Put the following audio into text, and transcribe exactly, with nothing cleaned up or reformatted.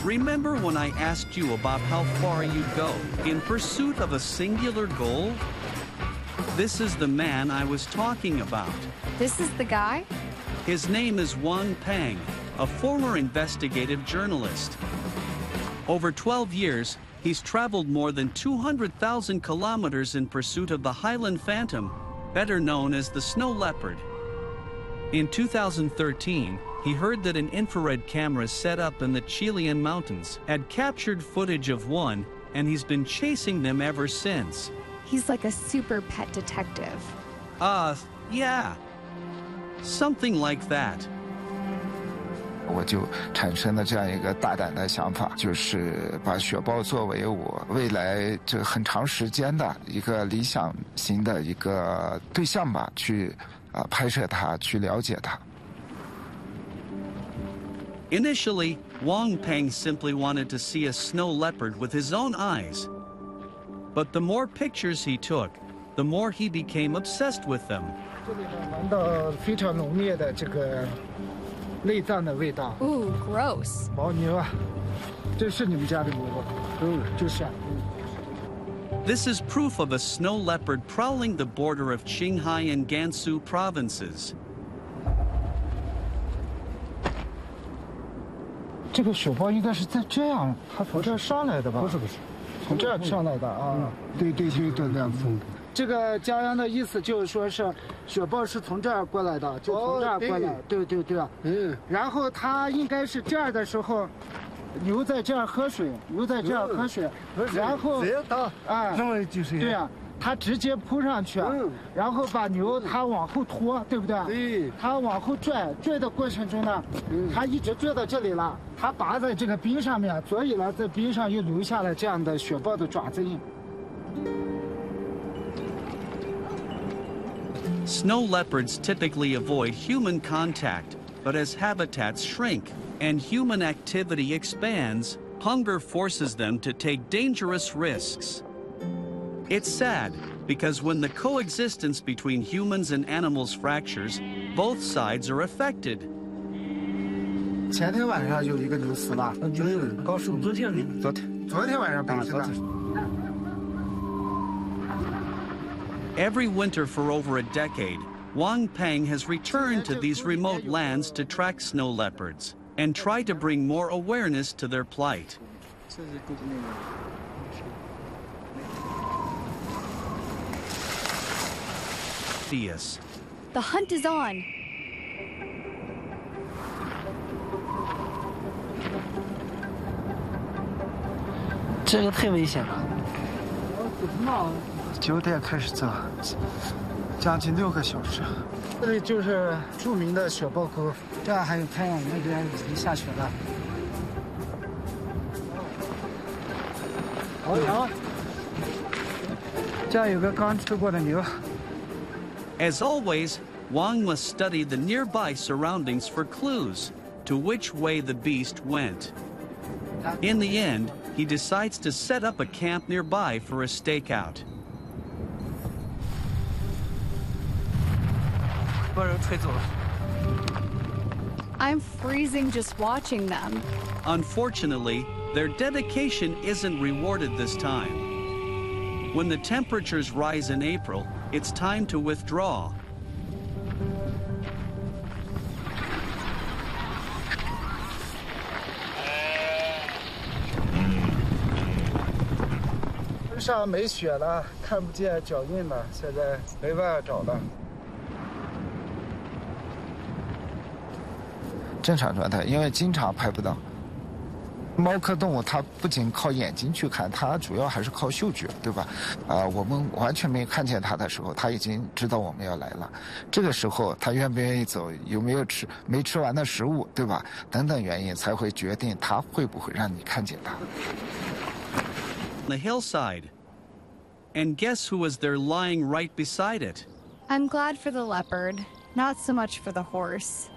remember when I asked you about how far you'd go in pursuit of a singular goal? This is the man I was talking about. This is the guy? His name is Wang Peng, a former investigative journalist. Over twelve years, he's traveled more than two hundred thousand kilometers in pursuit of the Highland Phantom, better known as the snow leopard. In two thousand thirteen, he heard that an infrared camera set up in the Chilean mountains had captured footage of one, and he's been chasing them ever since. He's like a super pet detective. Uh, yeah. Something like that. 我就产生了这样一个大胆的想法，就是把雪豹作为我未来这很长时间的一个理想型的一个对象吧，去啊、呃、拍摄它，去了解它。 Initially, Wang Peng simply wanted to see a snow leopard with his own eyes. But the more pictures he took, the more he became obsessed with them. 这里呢，闻到非常浓烈的这个内脏的味道。 Ooh, gross. 牦牛啊，这是你们家的牛吗？嗯，就是啊。 This is proof of a snow leopard prowling the border of Qinghai and Gansu provinces. 这个雪豹应该是在这样，它从这儿上来的吧？不是不是，从这儿上来的啊。嗯、对对对对，这样子。这个家央的意思就是说是雪豹是从这儿过来的，就从这儿过来。哦、对对对。嗯。然后它应该是这儿的时候，牛在这儿喝水，牛在这儿喝水，嗯、然后这样大啊，那么就是对呀。 他直接扑上去，嗯、然后把牛他往后拖，对不对？对。他往后拽，拽的过程中呢，嗯、他一直拽到这里了，他拔在这个冰上面，所以呢，在冰上又留下了这样的雪豹的爪子印。 Snow leopards typically avoid human contact, but as habitats shrink and human activity expands, hunger forces them to take dangerous risks. It's sad, because when the coexistence between humans and animals fractures, both sides are affected. 前天晚上有一个牛死了，嗯，告诉昨天，昨天，昨天晚上白天的。 Every winter for over a decade, Wang Peng has returned to these remote lands to track snow leopards and try to bring more awareness to their plight. The hunt is on. 这个太危险了。九点开始走，将近六个小时。这里就是著名的雪豹沟，这儿还有太阳，那边已经下雪了。好羊，这儿有个刚吃过的牛。 As always, Wang must study the nearby surroundings for clues to which way the beast went. In the end, he decides to set up a camp nearby for a stakeout. I'm freezing just watching them. Unfortunately, their dedication isn't rewarded this time. When the temperatures rise in April, it's time to withdraw. 身上没雪了，看不见脚印了，现在没办法找了。 正常状态，因为经常拍不到。猫科动物它不仅靠眼睛去看，它主要还是靠嗅觉，对吧？啊、呃，我们完全没有看见它的时候，它已经知道我们要来了。这个时候，它愿不愿意走，有没有吃没吃完的食物，对吧？等等原因才会决定它会不会让你看见它。 The hillside. And guess who was there lying right beside it? I'm glad for the leopard, not so much for the horse.